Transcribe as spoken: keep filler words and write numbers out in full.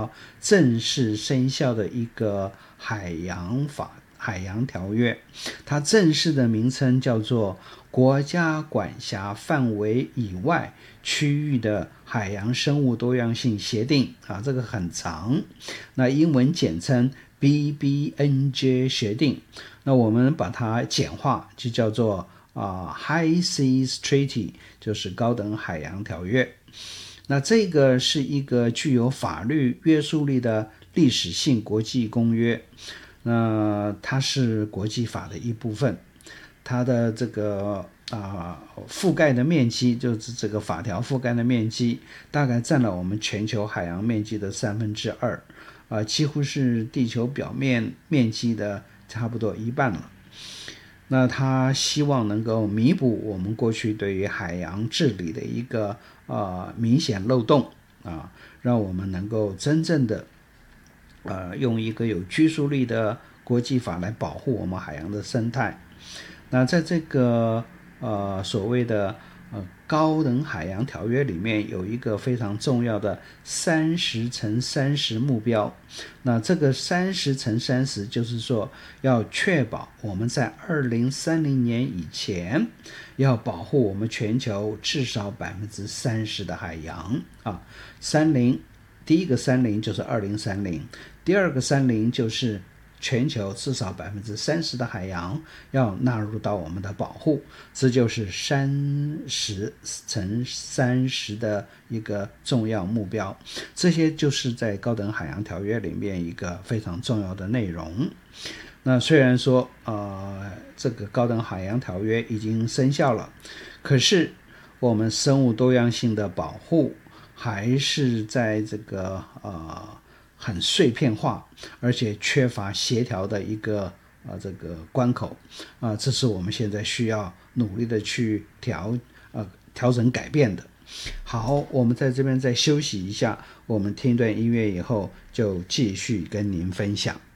号正式生效的一个海洋法海洋条约，它正式的名称叫做国家管辖范围以外区域的海洋生物多样性协定啊，这个很长，那英文简称 B B N J 协定，那我们把它简化就叫做啊 High Seas Treaty， 就是高等海洋条约。那这个是一个具有法律约束力的历史性国际公约，那它是国际法的一部分，它的这个啊、呃、覆盖的面积，就是这个法条覆盖的面积，大概占了我们全球海洋面积的三分之二，啊，几乎是地球表面面积的差不多一半了。那他希望能够弥补我们过去对于海洋治理的一个呃明显漏洞啊，让我们能够真正的呃用一个有拘束力的国际法来保护我们海洋的生态。那在这个呃所谓的呃高等海洋条约里面，有一个非常重要的三十乘三十目标。那这个三十乘三十就是说要确保我们在二零三零年以前要保护我们全球至少百分之三十的海洋啊。三零，第一个三零就是二零三零，第二个三零就是全球至少百分之三十的海洋要纳入到我们的保护，这就是三十乘三十的一个重要目标。这些就是在高等海洋条约里面一个非常重要的内容。那虽然说呃这个高等海洋条约已经生效了，可是我们生物多样性的保护还是在这个呃很碎片化，而且缺乏协调的一个呃这个关口啊、呃，这是我们现在需要努力的去调呃调整改变的。好，我们在这边再休息一下，我们听一段音乐以后就继续跟您分享。